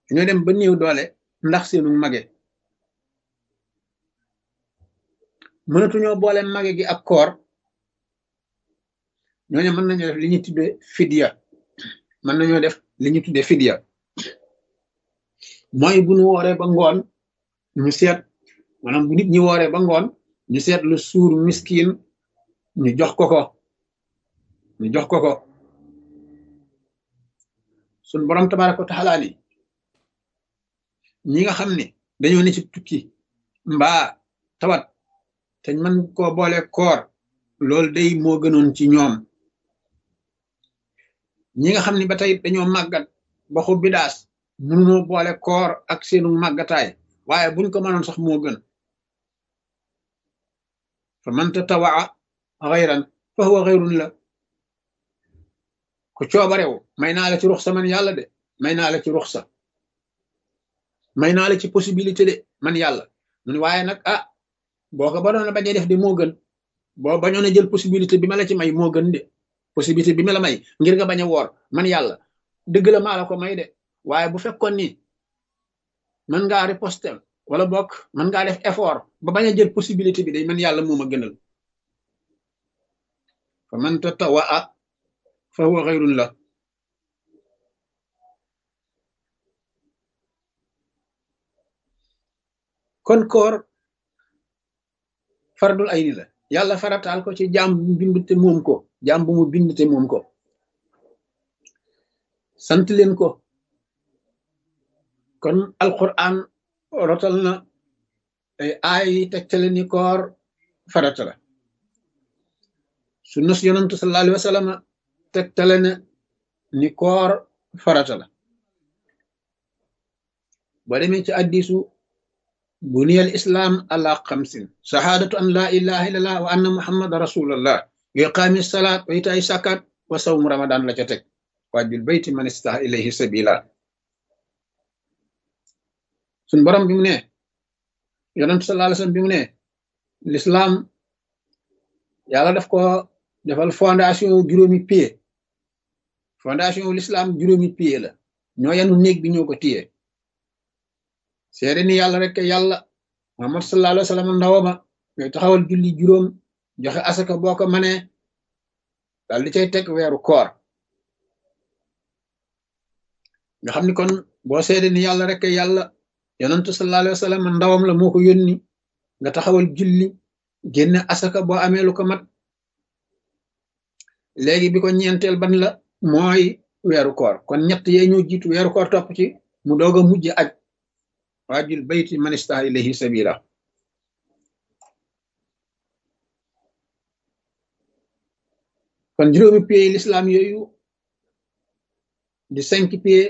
ñoo dem ba néew doole ndax seenu mage mënatuñoo boole mage gi ak koor ñooñu mën nañoo def li ñuy tuddee fidiya mën nañoo def li ñuy tuddee fidiya mooy bu ñu wooree ba ngoon ñu seet maanaam bu nit ñi wooree ba ngoon ñu seet lu suur miskin ñu jox ko ko ñu jox ko ko suñ borom tabaraka wa taala ni ñi nga xam ne dañoo ne ci tukki mbaa tawat te mën koo boole koor loolu day moo gënoon ci ñoom ñi nga xam ne ba tey dañoo màggat ba xub bi daas mënunoo boole koor ak seenu màggataay waaye buñ ko mënoon sax moo gën fa man tatawaa xayran fa huwa xayrun la ku coobarewu may naa la ci ruxsa man yàlla de may naa la ci ruxsa may naa la ci possibilité de man yàlla mun waaye nag boo ko badoon a bañ a def de moo gën boo bañoon a jël possibilité bi ma la ci may moo gën de possibilité bi ma la may ngir nga bañ a woor man yàlla dëgg la maa la ko may de waaye bu fekkoon ni mën ngaa riposter wala bokk mën ngaa def effort ba bañ a jël possibilité bi day man yàlla moo ma gënal fa man tatawaa fa huwa xayrun la kon koor fardul ayni la yàlla farataal ko ci jaam bu mu bind te moom ko jaam bu mu bind te moom ko sant leen ko kon alquran rotal na ay aay tegtale ni koor farata la sunna si yonantu sallallahu alayhi wa sallam tegtale na ni koor farata la boo demee ci addisu buniyal islam ala xamsin shahadatu an la ilaha illallah wa anna muhammad rasulullah wa iqami salat wa itaay sakat wa sawmu ramadan la ca teg waajul bayti man istaha ilayhi sabila suñ borom bi mu ne yonent sallallahu alayhi wasallam bi mu ne l'islam yàlla daf ko defal fondation juróomi pied fondation l'islam juróomi pied la ñoo yanu néeg bi ñoo ko téye seede ni yàlla rek yàlla Muhammad sallallahu alayhi wasallam ndawama ngay taxawal julli juróom joxe asaka boo ko manee daal di cay teg weeru koor nga xam ni kon boo seede ni yàlla rek yàlla yonentu sallallahu alayhi wasallam ndawam la moo ko yónni nga taxawal julli génne asaka boo amee lu ko mat léegi bi ko ñeenteel ban la mooy weeru koor kon ñett yee ñoo jiitu weeru koor topp ci mu doog a mujj aj waajul bayti man istaha ilayhi sabila kon juróomi pieds l'islam yooyu di 5 pieds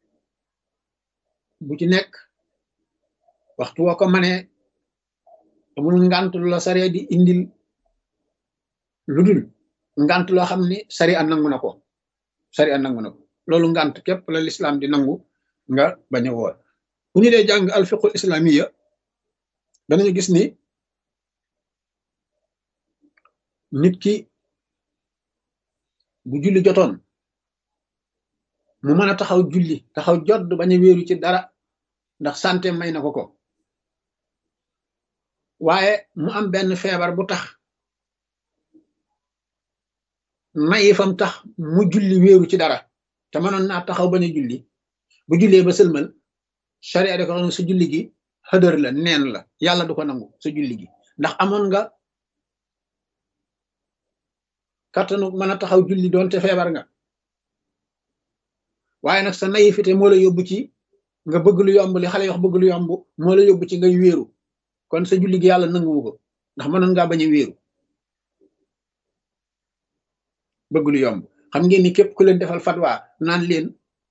bu ci nekk waxtu woo ko manee amul ngant lu la sare di indil lu dul ngant loo xam ni sari a nangu na ko loolu ngant képp la l'islam di nangu nga bañ a woor bu ñu dee jàng alfiqul islamiya danañu gis ni nit ki bu julli jotoon mu mën a taxaw julli taxaw jodd bañ a wéeru ci dara ndax santé may na ko ko waaye mu am benn feebar bu tax mayi fam tax mu julli wéeru ci dara te mënoon naa taxaw bañ a julli bu jullee ba sëlmal charia da ko xam ne sa julli gi xëdër la neen la yàlla du ko nangu sa julli gi ndax amoon nga kattanu mën a taxaw julli doonte feebar nga waaye nag sa naïveté moo la yóbbu ci nga bëgg lu yomb li xale yox bëgg lu yomb moo la yóbbu ci ngay wéeru kon sa julli gi yàlla nanguwu ko ndax mënoon ngaa bañ a wéeru bëgg lu yomb xam ngeen ni képp ku leen defal fatwa naan leen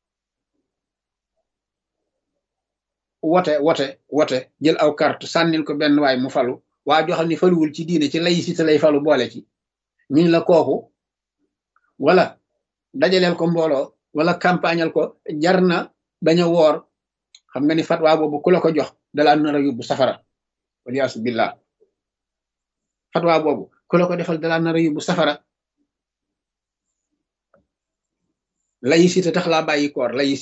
wote jël aw carte sànnil ko benn waay mu falu waa joo xam ne faluwul ci diine ci laïcité lay falu boole ci ñu la kooku wala dajaleel ko mbooloo wala campagnal ko jar na bañ a woor xam nga ni fatwa boobu ku la ko jox dalaa nar a yóbbu safara waliyaasu billah fatwa boobu ku la ko defal dalaa nar a yóbbu safara laïcité tax laa bàyyi koor